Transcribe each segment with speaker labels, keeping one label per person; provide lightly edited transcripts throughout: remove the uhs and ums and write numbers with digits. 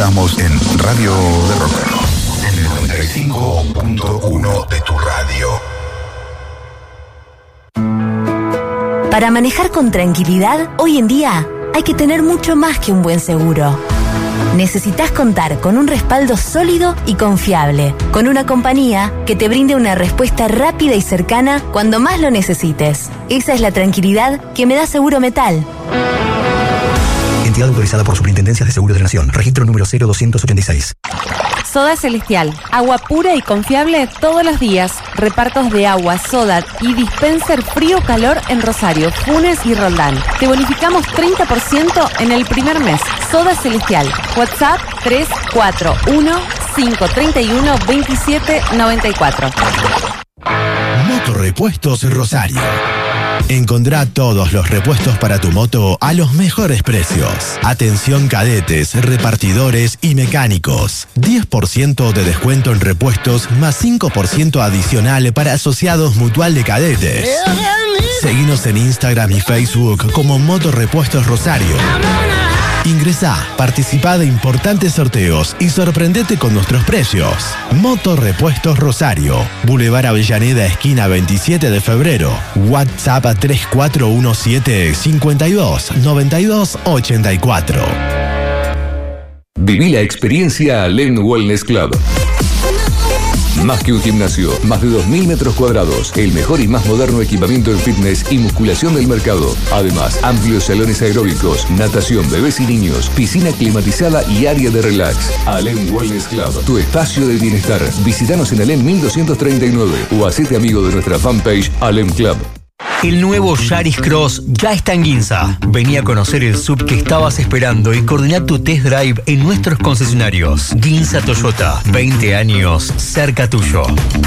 Speaker 1: Estamos en Radio de Rock, en el 95.1 de tu radio.
Speaker 2: Para manejar con tranquilidad, hoy en día hay que tener mucho más que un buen seguro. Necesitas contar con un respaldo sólido y confiable, con una compañía que te brinde una respuesta rápida y cercana cuando más lo necesites. Esa es la tranquilidad que me da Seguro Metal.
Speaker 3: Entidad autorizada por Superintendencia de Seguros de la Nación. Registro número 0286.
Speaker 4: Soda Celestial, agua pura y confiable todos los días. Repartos de agua, soda y dispenser frío-calor en Rosario, Funes y Roldán. Te bonificamos 30% en el primer mes. Soda Celestial, WhatsApp 341-531-2794.
Speaker 5: Motorrepuestos Rosario. Encontrá todos los repuestos para tu moto a los mejores precios. Atención cadetes, repartidores y mecánicos. 10% de descuento en repuestos más 5% adicional para asociados Mutual de Cadetes. Seguinos en Instagram y Facebook como Motorrepuestos Rosario. Ingresá, participá de importantes sorteos y sorprendete con nuestros precios. Motorrepuestos Rosario, Boulevard Avellaneda, esquina 27 de febrero. WhatsApp a 3417 52 92 84.
Speaker 6: Viví la experiencia Alem Wellness Club. Más que un gimnasio, más de 2.000 metros cuadrados, el mejor y más moderno equipamiento en fitness y musculación del mercado. Además, amplios salones aeróbicos, natación, bebés y niños, piscina climatizada y área de relax. Alem Wellness Club, tu espacio de bienestar. Visítanos en Alem 1239 o hacete amigo de nuestra fanpage Alem Club.
Speaker 7: El nuevo Yaris Cross ya está en Ginza. Vení a conocer el sub que estabas esperando y coordinar tu test drive en nuestros concesionarios. Ginza Toyota, 20 años cerca tuyo.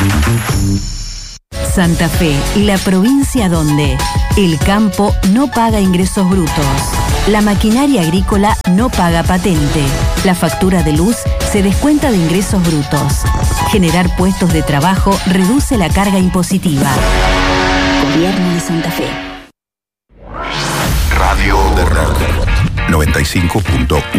Speaker 8: Santa Fe, la provincia donde el campo no paga ingresos brutos, la maquinaria agrícola no paga patente, la factura de luz se descuenta de ingresos brutos. Generar puestos de trabajo reduce la carga impositiva. Gobierno de Santa Fe.
Speaker 1: Radio de Rock 95.1.